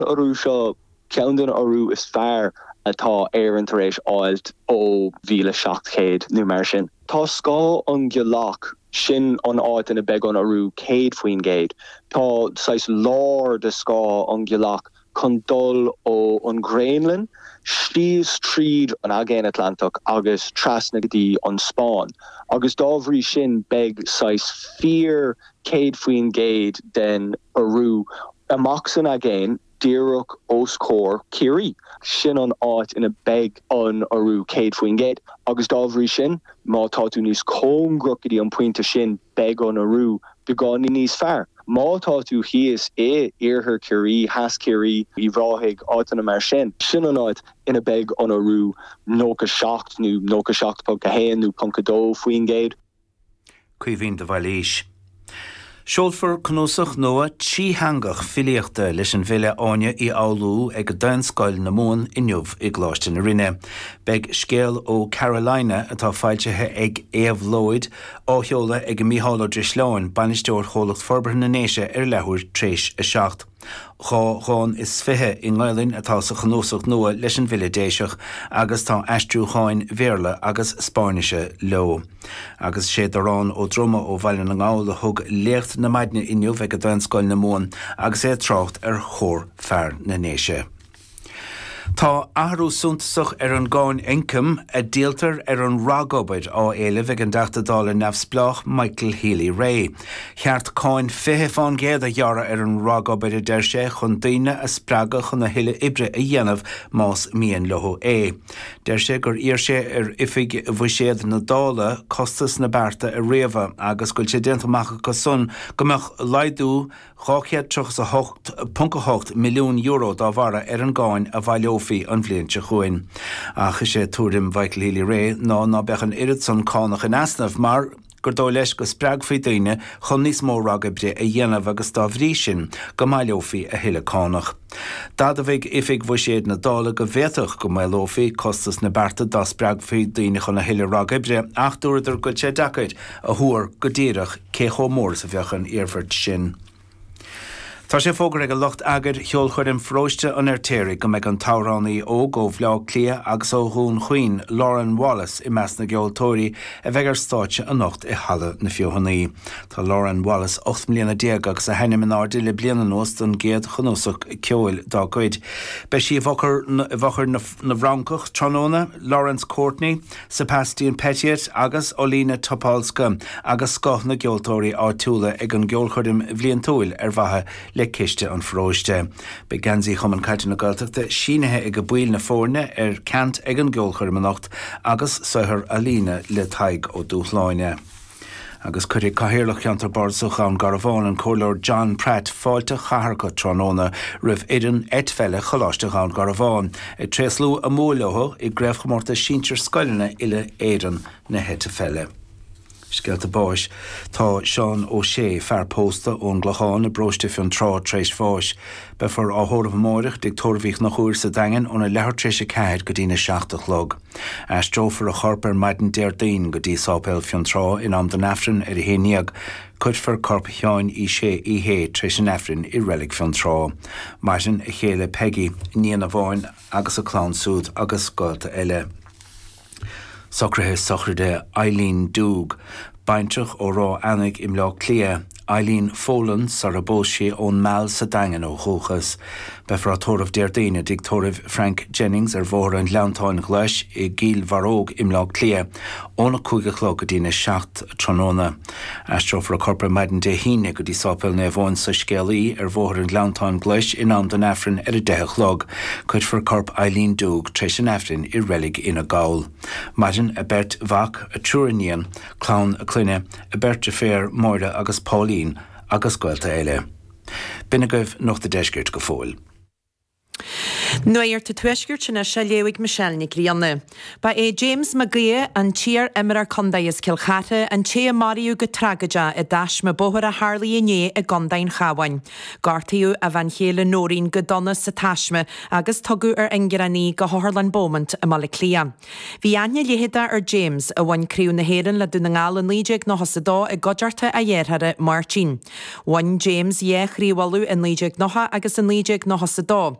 Orú seo ceann orú is fearr atá an tar éis áilt ó bhíle 700 nó mar sin. Tá scá an ghealach sin an áit in a beg an orú 100 faoin géad. Tá sais lár de scá an ghealach chun dul ó an Greenland, Stíos tríd an Agéin Atlantic agus trasnagadí an Spáin. Agus dábhrí sin beg sais 4 faoin géad den orú amach san Agéin Díreach os cór Curie. Sin an áit in a beg an orú 100 faoin géad. Agus dábhrí sin, má táú níos cóngrocadí an pointe sin beg an orú de gáin níos fearr. Má táú híos iarthar Curie, has Curie, I bhráthig áit an mar sin. Sin an áit in a beg an orú nóca 7 nó nóca 7.1 nó 0.2 faoin géad. Cuimhín de bhailís. Seolfar cnúsach nua tíhangach filiachta leis an bhile áine I áulú ag dain scoil na mún inniuh I gláiste na rinne. Beg scéal ó Carolina atá fáiltethe ag Éamh Lloyd átheola ag Mícheál Ó Drisleáin banisteoir cholacht forbar na néise leithúir tréis a 7. Cháin is fithe I ngáilinn atá sa chnúsach nua leis an bhile déiseach agus tá aistriúcháin Bhéarla agus Spáinise leo. Agus sé darrán ó droma ó bhaile na ngáil a thug lécht na maidne inniuh ag a dain scoil na mún agus trácht ar chóir fearr na néise. Tá ahrú suntasach an gáin income a díaltar an rágóbaid á éileh ag an $10 nefsblach Michael Healy Ray. Cheart cáin 50 fán géad a dheara an rágóbaid a deir sé chun daoine a sppraga chun na huile ibre a dhéanamh más míon lethú é. Deir sé gur ír sé ifig bhui séad na dála costas na bearta a réamha agus goil sé déantamach go sun gomach laidú 8.8 milliún euro dá bhara an gáin a bhailófií an bhliainte chuin. Ach sé túrim Michael Healy Ray ná bechan irid san cánach in asnamh mar gur dó leis go spreag faoi daoine chun níos mó ragabre a dhéanamh agus dá bhrí sin go maileofií a thuile cánach. Dad a bheith ifig bhui séad na dála go bhéadach go maileofií costas na bearta dá spreag faoi daoine chun na thuile ragabre ach dúidir go sé dacaid a thuair go díreach cé chomór sa bheachan Iarfort sin. Tá sé fógur ag a lucht agad cheol chuir fróiste an airtéire go meid an táránnaí ó go bhleá clia agus ó hún chuoin Lauren Wallace I meas na geoltóirí a bheith ar stáite a nocht I hala na fiúhannaí. Tá Lauren Wallace 8 milliúna déag agus a henim an ardí le bliana nóst an géad chunúsach ceol dá cuid. Be sí bhachar na bhrancach tróna Lawrence Courtney, Sebastian Pettiet agus Olina Topolska agus scoth na geoltóirí átúla ag an geolchuirim bbliantúil ar bhatha le ciste an fróiste. Be gansaí chuman caite na Gaeltachta sínethe ag a buil na fórne cant ag an geolchuirim an nacht agus soithir a lína le taig ó dúchláine. Agus chuir caihéirlach cheantar bardsach an Garabháin an cóirleir John Pratt fáilte chatharcha tróna rih idir etfeile choláisteach an Garabháin I tréslú a móileotha I gréibh chomórta síntir scoilena ile éan na hete felle. Scialta báis, tá Sean O'Shea fear pósta ón Glacháin a broiste fion trá tréis fáis. Befar áthóramh móirich dig tormhíh nach chúir sa dagan óna lethir tréis a ceir go dtína 7 log. Astrófar a chorpar maidin déirdain go dtí sápéil fion trá in am den afrin ar a héniag, chuidfar corp teáin I sé I hé tréis an afrin I relic fion trá. Maisin a chéile Peggy, níana bháin agus a clán súd agus scoilta eile. Socrathe socrde Eileen Doog, baintach ó rá annig im lá clia, Eileen Folan sar a bóisi ón meall sa dagan ó chóchas. Befra tóramh déirdaine dig tóramh Frank Jennings ar bhór an leantáin gleis I gíl bharóg im lá clia, óna 5 go dtína 7 tróna. Astrófar a corpra maidin de híine go dtí sápéil na bháin sa scéalaí ar bhór an leantáin gleis in am den afrin ar a 10 log, chuid for corp Eileen Doog tréis an afrin I relic ina gáil. Maidin a bert bhac a trúraníon, clán a cluine, a bert a fér Máirda agus Pauline agus Gaelta eile. Bina goibh nach de deisgirt go fóil. Nuir te tuisgurtna se léwig Michelnig rianne. Ba James Magia an tír emmer condais Kilchate an ché Mario go tragaja dash me bohar a Harley iné a gondain chawain. Gartiú a van chéle nórin go donna sa tasme agus togu engeraní go Harlan Beaumont a Malaclia. Vi anja lehida James a wan criw na hérin le duna ngal an lídig no hasadá a godjarta a dhéirhare Martin. Wan James ye chríwalu an lídig noha agus an lídig no hasadá.